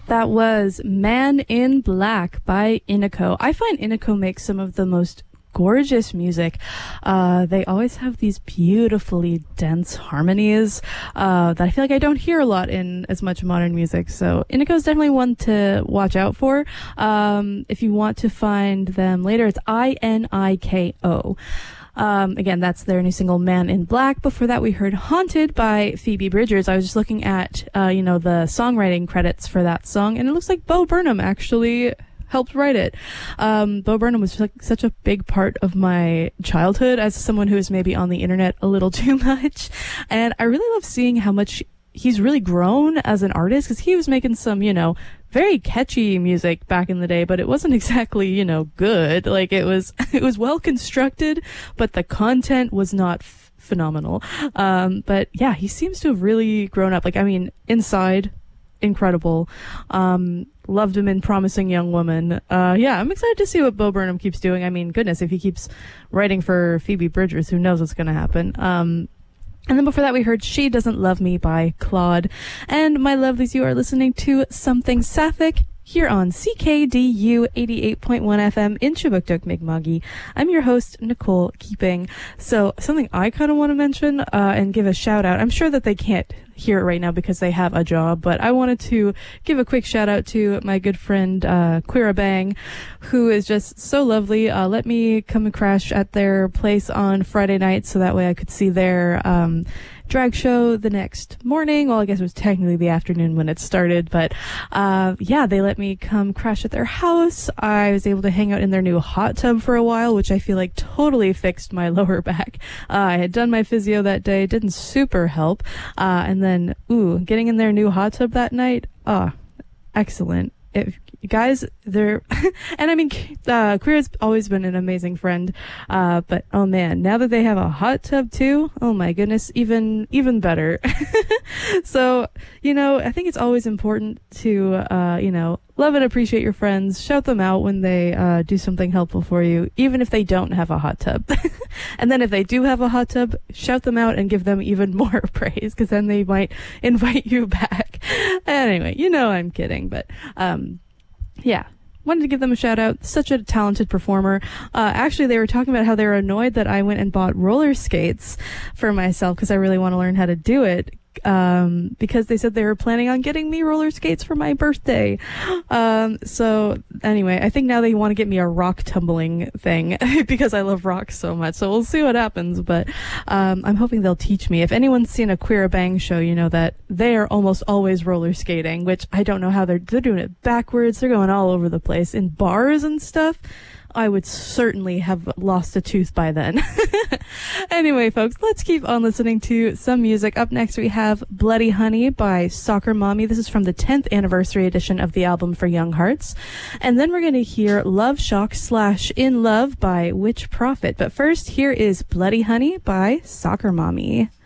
That was Man in Black by Inako. I find Inako makes some of the most gorgeous music. They always have these beautifully dense harmonies that I feel like I don't hear a lot in as much modern music. So Inako is definitely one to watch out for. If you want to find them later, it's INIKO. Again, that's their new single, Man in Black. Before that, we heard Haunted by Phoebe Bridgers. I was just looking at, the songwriting credits for that song, and it looks like Bo Burnham actually helped write it. Bo Burnham was such a big part of my childhood as someone who is maybe on the internet a little too much. And I really love seeing how much he's really grown as an artist, because he was making some, very catchy music back in the day, but it wasn't exactly, good. Like it was well constructed, but the content was not phenomenal. But yeah, he seems to have really grown up. Inside, incredible. Loved him in Promising Young Woman. I'm excited to see what Bo Burnham keeps doing. Goodness, if he keeps writing for Phoebe Bridgers, who knows what's going to happen. And then before that, we heard She Doesn't Love Me by Claude. And my lovelies, you are listening to Something Sapphic here on CKDU 88.1 FM in Chibuktuk, Mi'kma'ki. I'm your host, Nicole Keeping. So something I kind of want to mention and give a shout out. I'm sure that they can't hear it right now because they have a job, but I wanted to give a quick shout out to my good friend Queera Bang, who is just so lovely. Let me come and crash at their place on Friday night so that way I could see their drag show the next morning. Well, I guess it was technically the afternoon when it started, but they let me come crash at their house. I was able to hang out in their new hot tub for a while, which I feel like totally fixed my lower back. I had done my physio that day, didn't super help, and then getting in their new hot tub that night, excellent. Guys, they're and Queera's always been an amazing friend, but oh man, now that they have a hot tub too, oh my goodness, even better. So I think it's always important to love and appreciate your friends, shout them out when they do something helpful for you, even if they don't have a hot tub. And then if they do have a hot tub, shout them out and give them even more praise, because then they might invite you back. Anyway, I'm kidding, but wanted to give them a shout out. Such a talented performer. Actually, they were talking about how they were annoyed that I went and bought roller skates for myself because I really want to learn how to do it. Because they said they were planning on getting me roller skates for my birthday. So anyway, I think now they want to get me a rock tumbling thing because I love rock so much. So we'll see what happens, but I'm hoping they'll teach me. If anyone's seen a Queera Bang show, you know that they are almost always roller skating, which I don't know how they're doing it backwards. They're going all over the place in bars and stuff. I would certainly have lost a tooth by then. Anyway, folks, let's keep on listening to some music. Up next, we have Bloody Honey by Soccer Mommy. This is from the 10th anniversary edition of the album For Young Hearts. And then we're going to hear Love Shock / In Love by Witch Prophet. But first, here is Bloody Honey by Soccer Mommy.